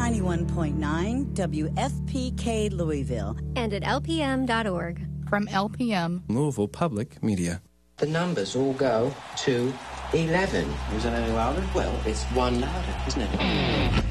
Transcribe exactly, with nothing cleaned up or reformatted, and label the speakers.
Speaker 1: ninety-one point nine W F P K Louisville.
Speaker 2: And at L P M dot org.
Speaker 3: From L P M,
Speaker 4: Louisville Public Media.
Speaker 5: The numbers all go to eleven.
Speaker 6: Is it any louder?
Speaker 5: Well, it's one louder, isn't it?